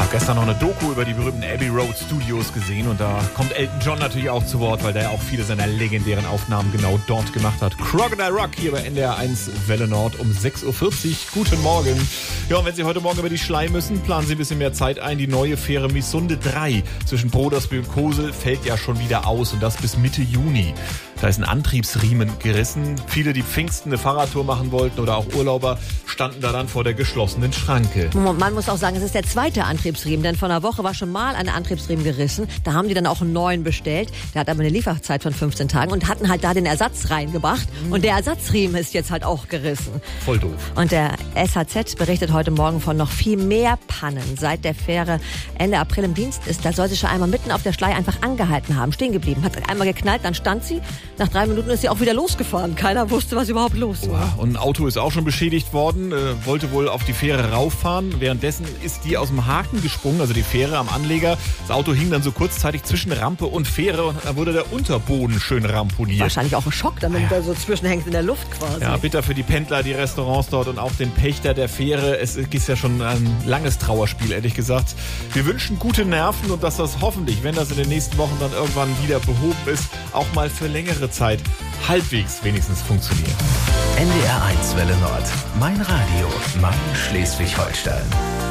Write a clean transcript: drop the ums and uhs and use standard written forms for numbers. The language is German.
habe gestern noch eine Doku über die berühmten Abbey Road Studios gesehen und da kommt Elton John natürlich auch zu Wort, weil der ja auch viele seiner legendären Aufnahmen genau dort gemacht hat. Crocodile Rock hier bei NDR 1 Welle Nord um 6.40 Uhr. Guten Morgen. Ja, und wenn Sie heute Morgen über die Schlei müssen, planen Sie ein bisschen mehr Zeit ein. Die neue Fähre Misunde 3 zwischen Brodersby und Kosel fällt ja schon wieder aus und das bis Mitte Juni. Da ist ein Antriebsriemen gerissen. Viele, die Pfingsten eine Fahrradtour machen wollten oder auch Urlauber, standen da dann vor der geschlossenen Schranke. Man muss auch sagen, es ist der zweite Antriebsriemen, denn vor einer Woche war schon mal ein Antriebsriemen gerissen. Da haben die dann auch einen neuen bestellt. Der hat aber eine Lieferzeit von 15 Tagen und hatten halt da den Ersatz reingebracht. Und der Ersatzriemen ist jetzt halt auch gerissen. Voll doof. Und der SHZ berichtet heute Morgen von noch viel mehr Pannen. Seit der Fähre Ende April im Dienst ist, da soll sie schon einmal mitten auf der Schlei einfach angehalten haben, stehen geblieben. Hat einmal geknallt, dann stand sie. Nach 3 Minuten ist sie auch wieder losgefahren. Keiner wusste, was überhaupt los war. Und ein Auto ist auch schon beschädigt worden, wollte wohl auf die Fähre rauffahren. Währenddessen ist die aus dem Haken gesprungen, also die Fähre am Anleger. Das Auto hing dann so kurzzeitig zwischen Rampe und Fähre und dann wurde der Unterboden schön ramponiert. Wahrscheinlich auch ein Schock, damit da so zwischenhängt in der Luft quasi. Ja, bitter für die Pendler, die Restaurants dort und auch den Pächter der Fähre. Es ist ja schon ein langes Trauerspiel, ehrlich gesagt. Wir wünschen gute Nerven und dass das hoffentlich, wenn das in den nächsten Wochen dann irgendwann wieder behoben ist, auch mal für längere Zeit halbwegs wenigstens funktioniert. NDR 1 Welle Nord. Mein Radio. Mein Schleswig-Holstein.